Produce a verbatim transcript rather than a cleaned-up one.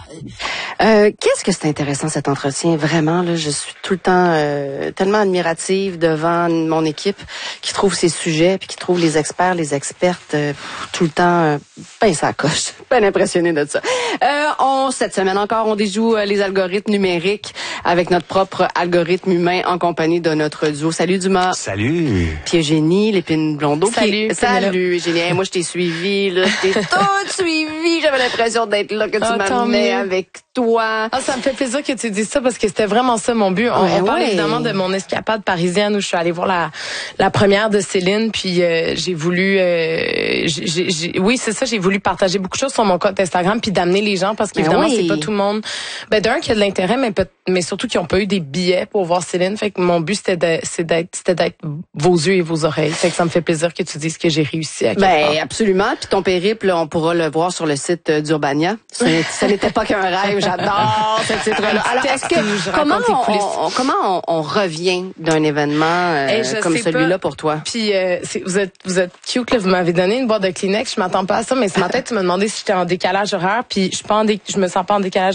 Euh, qu'est-ce que c'est intéressant cet entretien, vraiment là, je suis tout le temps euh, tellement admirative devant mon équipe qui trouve ces sujets puis qui trouve les experts, les expertes euh, tout le temps euh, ben ça coche. Ben impressionné de ça. Euh, on cette semaine encore on déjoue euh, les algorithmes numériques avec notre propre algorithme humain en compagnie de notre duo. Salut Dumas. Salut. Puis Eugénie Lépine Blondeau. Salut. Qui... Salut Eugénie. Hey, moi je t'ai suivi là, je t'ai toute suivi. J'avais l'impression d'être là, que tu oh, m'amenais avec toi. Ah, ça me fait plaisir que tu dises ça parce que c'était vraiment ça mon but. On, ouais, on parle ouais. évidemment de mon escapade parisienne où je suis allée voir la la première de Céline, puis euh, j'ai voulu, euh, j'ai, j'ai, oui c'est ça, j'ai voulu partager beaucoup de choses sur mon compte Instagram puis d'amener les gens parce qu'évidemment oui. c'est pas tout le monde. Ben d'un qui a de l'intérêt, mais peut, mais surtout qui ont pas eu des billets pour voir Céline. Fait que mon but c'était de, c'est d'être, c'était d'être vos yeux et vos oreilles. Fait que ça me fait plaisir que tu dises que j'ai réussi à quelque Ben part. absolument. Puis ton périple, on pourra le voir sur le site euh, d'Urbania. Ce, ce n'était pas qu'un rêve. J'adore ce titre-là. Alors, est-ce que comment on, on, comment on, on revient d'un événement euh, hey, comme celui-là pas. pour toi? Puis euh, c'est, vous êtes vous êtes cute là, vous m'avez donné une boîte de Kleenex, je m'attends pas à ça, mais ce matin tu m'as demandé si j'étais en décalage horaire, puis je suis pas en dé, je me sens pas en décalage